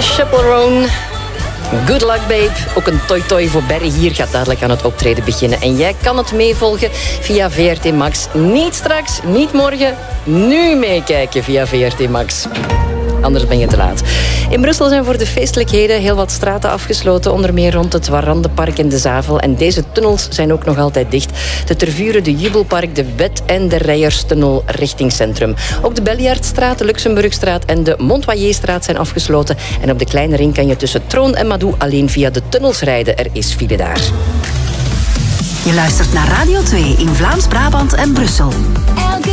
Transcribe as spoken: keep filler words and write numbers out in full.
Chaperone. Good luck, babe. Ook een toi-toi voor Barry hier gaat dadelijk aan het optreden beginnen. En jij kan het meevolgen via V R T Max. Niet straks, niet morgen. Nu meekijken via V R T Max. Anders ben je te laat. In Brussel zijn voor de feestelijkheden heel wat straten afgesloten. Onder meer rond het Warandenpark en de Zavel. En deze tunnels zijn ook nog altijd dicht. De Tervuren, de Jubelpark, de Wet en de Rijerstunnel richting centrum. Ook de Belliardstraat, de Luxemburgstraat en de Montoyerstraat zijn afgesloten. En op de Kleine Ring kan je tussen Troon en Madou alleen via de tunnels rijden. Er is file daar. Je luistert naar Radio twee in Vlaams-Brabant en Brussel.